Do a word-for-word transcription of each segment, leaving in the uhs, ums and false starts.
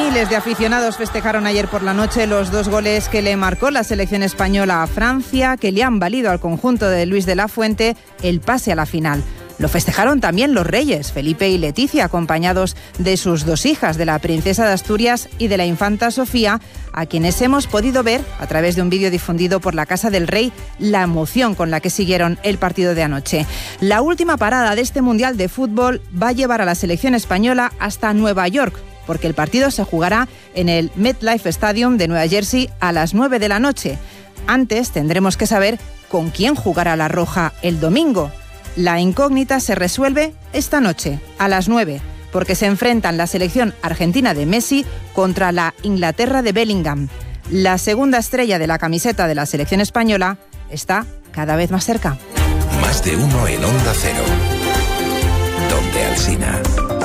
Miles de aficionados festejaron ayer por la noche los dos goles que le marcó la selección española a Francia, que le han valido al conjunto de Luis de la Fuente el pase a la final. Lo festejaron también los reyes, Felipe y Leticia, acompañados de sus dos hijas, de la princesa de Asturias y de la infanta Sofía, a quienes hemos podido ver, a través de un vídeo difundido por la Casa del Rey, la emoción con la que siguieron el partido de anoche. La última parada de este Mundial de Fútbol va a llevar a la selección española hasta Nueva York, porque el partido se jugará en el MetLife Stadium de Nueva Jersey a las nueve de la noche. Antes tendremos que saber con quién jugará la Roja el domingo. La incógnita se resuelve esta noche, a las nueve, porque se enfrentan la selección argentina de Messi contra la Inglaterra de Bellingham. La segunda estrella de la camiseta de la selección española está cada vez más cerca. Más de uno en Onda Cero. Donde Alsina.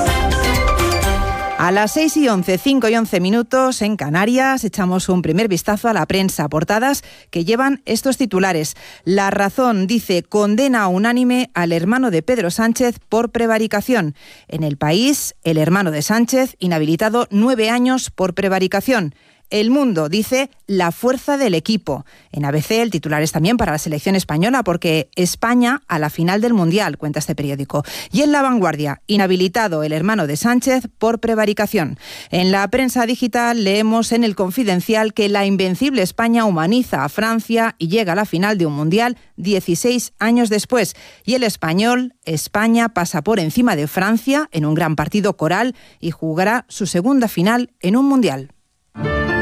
A las seis y once, cinco y once minutos en Canarias, echamos un primer vistazo a la prensa. Portadas que llevan estos titulares. La Razón dice: condena unánime al hermano de Pedro Sánchez por prevaricación. En El País, el hermano de Sánchez inhabilitado nueve años por prevaricación. El Mundo dice: la fuerza del equipo. En A B C el titular es también para la selección española, porque España a la final del Mundial, cuenta este periódico. Y en La Vanguardia: inhabilitado el hermano de Sánchez por prevaricación. En la prensa digital leemos en El Confidencial que la invencible España humaniza a Francia y llega a la final de un Mundial dieciséis años después. Y El Español: España pasa por encima de Francia en un gran partido coral y jugará su segunda final en un Mundial.